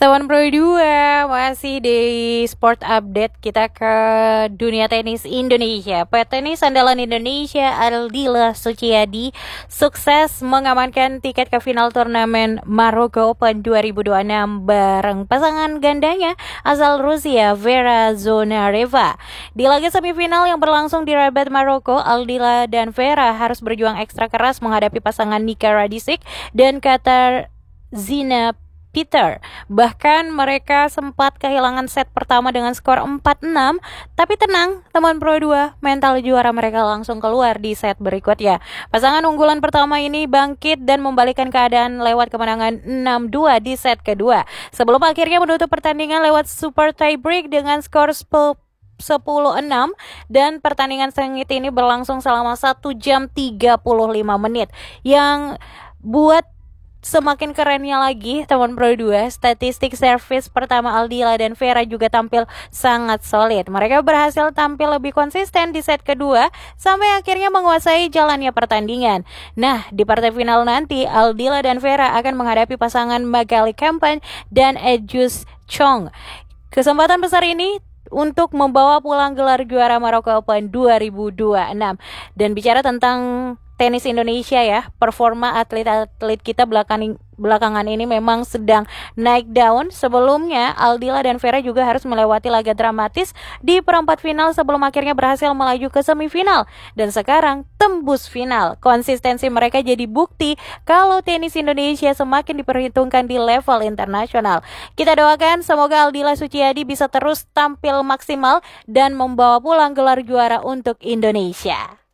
Teman Pro 2 masih di sport update, kita ke dunia tenis Indonesia. Petenis andalan Indonesia Aldila Suciadi sukses mengamankan tiket ke final turnamen Maroko Open 2026 bareng pasangan gandanya asal Rusia Vera Zvonareva. Di laga semifinal yang berlangsung di Rabat, Maroko, Aldila dan Vera harus berjuang ekstra keras menghadapi pasangan Nika Radicic dan Katarzyna Peter. Bahkan mereka sempat kehilangan set pertama dengan skor 4-6. Tapi tenang, teman Pro 2, mental juara mereka langsung keluar di set berikutnya. Pasangan unggulan pertama ini bangkit dan membalikkan keadaan lewat kemenangan 6-2 di set kedua. Sebelum akhirnya menutup pertandingan lewat super tie break dengan skor 10-6, dan pertandingan sengit ini berlangsung selama 1 jam 35 menit. Yang buat semakin kerennya lagi, teman Pro 2, statistik servis pertama Aldila dan Vera juga tampil sangat solid. Mereka berhasil tampil lebih konsisten di set kedua sampai akhirnya menguasai jalannya pertandingan. Nah, di partai final nanti Aldila dan Vera akan menghadapi pasangan Magali Kempen dan Ejus Chong. Kesempatan besar ini untuk membawa pulang gelar juara Maroko Open 2026. Dan bicara tentang tenis Indonesia ya, performa atlet-atlet kita belakangan ini memang sedang naik daun. Sebelumnya Aldila dan Vera juga harus melewati laga dramatis di perempat final sebelum akhirnya berhasil melaju ke semifinal, dan sekarang tembus final. Konsistensi mereka jadi bukti kalau tenis Indonesia semakin diperhitungkan di level internasional. Kita doakan semoga Aldila Suciadi bisa terus tampil maksimal dan membawa pulang gelar juara untuk Indonesia.